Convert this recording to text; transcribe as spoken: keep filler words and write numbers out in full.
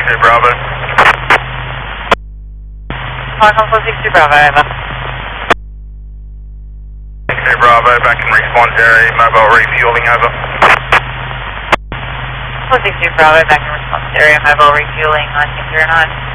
X-ray Bravo. Falcon four six two Bravo, over. X-ray Bravo, back in response area, mobile refueling, over. four six two Bravo, back in response area, mobile refueling on zero nine.